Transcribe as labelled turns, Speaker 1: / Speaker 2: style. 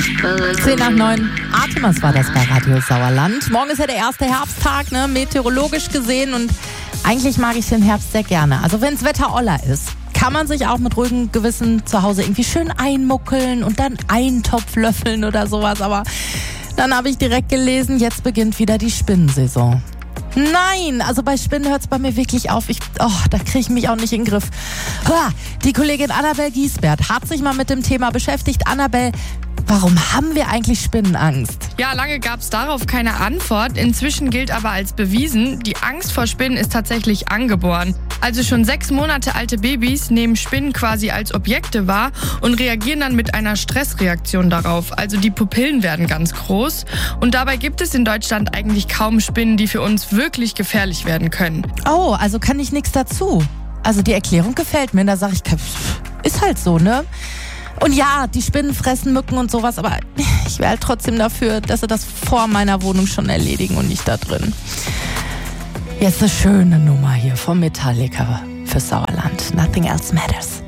Speaker 1: 10:09. Artemis war das bei Radio Sauerland. Morgen ist ja der erste Herbsttag, ne, meteorologisch gesehen. Und eigentlich mag ich den Herbst sehr gerne. Also wenn das Wetter oller ist, kann man sich auch mit ruhigem Gewissen zu Hause irgendwie schön einmuckeln und dann einen Topf löffeln oder sowas. Aber dann habe ich direkt gelesen, jetzt beginnt wieder die Spinnensaison. Nein, also bei Spinnen hört es bei mir wirklich auf. Da kriege ich mich auch nicht in den Griff. Die Kollegin Annabel Giesbert hat sich mal mit dem Thema beschäftigt. Annabel, warum haben wir eigentlich Spinnenangst?
Speaker 2: Ja, lange gab es darauf keine Antwort. Inzwischen gilt aber als bewiesen, die Angst vor Spinnen ist tatsächlich angeboren. Also schon 6 Monate alte Babys nehmen Spinnen quasi als Objekte wahr und reagieren dann mit einer Stressreaktion darauf. Also die Pupillen werden ganz groß. Und dabei gibt es in Deutschland eigentlich kaum Spinnen, die für uns wirklich gefährlich werden können.
Speaker 1: Oh, also kann ich nichts dazu. Also die Erklärung gefällt mir. Da sage ich, ist halt so, ne? Und ja, die Spinnen fressen Mücken und sowas, aber ich wäre halt trotzdem dafür, dass sie das vor meiner Wohnung schon erledigen und nicht da drin. Jetzt eine schöne Nummer hier vom Metallica für Sauerland. Nothing else matters.